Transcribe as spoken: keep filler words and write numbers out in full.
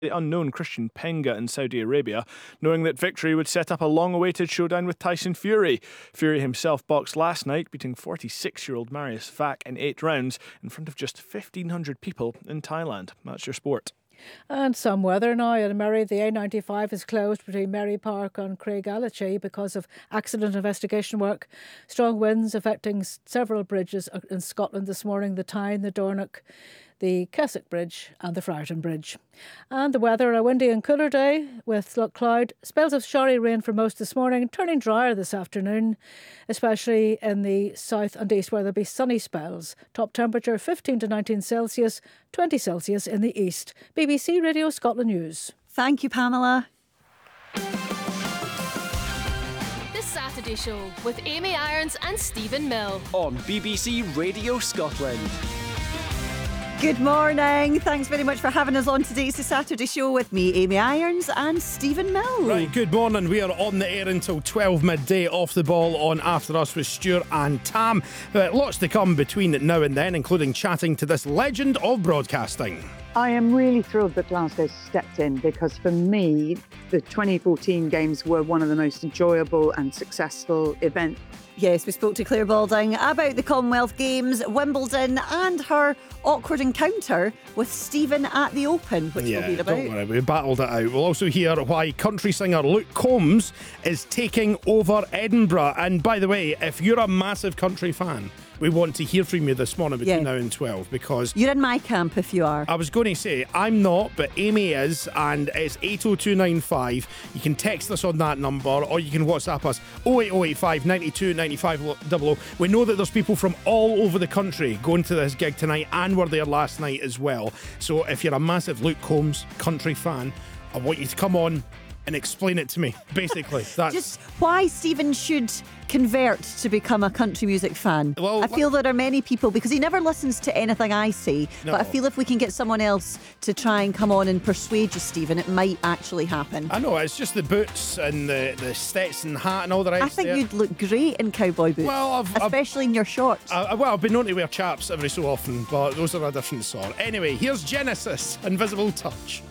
the unknown Christian Penga in Saudi Arabia, knowing that victory would set up a long-awaited showdown with Tyson Fury. Fury himself boxed last night, beating forty-six-year-old Marius Vac in eight rounds in front of just fifteen hundred people in Thailand. That's your sport. And some weather now in Murray. The A ninety-five is closed between Murray Park and Craigallachie because of accident investigation work. Strong winds affecting several bridges in Scotland this morning: the Tyne, the Dornoch, the Keswick Bridge and the Friarton Bridge. And the weather, a windy and cooler day with cloud, spells of showery rain for most this morning, turning drier this afternoon, especially in the south and east where there'll be sunny spells. Top temperature fifteen to nineteen Celsius, twenty Celsius in the east. B B C Radio Scotland News. Thank you, Pamela. The Saturday Show with Amy Irons and Stephen Mill on B B C Radio Scotland. Good morning. Thanks very much for having us on today. It's the Saturday Show with me, Amy Irons, and Stephen Mill. Right, good morning. We are on the air until twelve midday. Off the ball on After Us with Stuart and Tam. Uh, lots to come between now and then, including chatting to this legend of broadcasting. I am really thrilled that Glasgow stepped in, because for me, the twenty fourteen games were one of the most enjoyable and successful events. Yes, we spoke to Claire Balding about the Commonwealth Games, Wimbledon, and her awkward encounter with Stephen at the Open, which yeah, we'll read about. Don't worry, we battled it out. We'll also hear why country singer Luke Combs is taking over Edinburgh. And by the way, if you're a massive country fan, we want to hear from you this morning between yeah. now and twelve, because you're in my camp if you are. I was going to say, I'm not, but Amy is, and it's eight oh two nine five. You can text us on that number, or you can WhatsApp us oh eight oh eight five, nine two, nine five double oh. We know that there's people from all over the country going to this gig tonight, and were there last night as well. So if you're a massive Luke Combs country fan, I want you to come on and explain it to me, basically. That's just why Stephen should convert to become a country music fan. Well, I feel there are many people, because he never listens to anything I say, no. but I feel if we can get someone else to try and come on and persuade you, Stephen, it might actually happen. I know, it's just the boots and the, the Stetson hat and all the rest. I think there. You'd look great in cowboy boots, well, I've, especially I've, in your shorts. I, well, I've been known to wear chaps every so often, but those are a different sort. Anyway, here's Genesis, Invisible Touch.